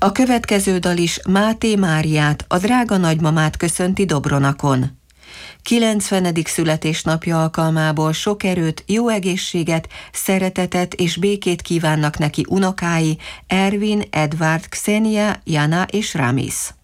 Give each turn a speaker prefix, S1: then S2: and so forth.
S1: A következő dal is Máté Máriát, a drága nagymamát köszönti Dobronakon. 90. születésnapja alkalmából sok erőt, jó egészséget, szeretetet és békét kívánnak neki unokái Ervin, Edvard, Xenia, Jana és Ramis.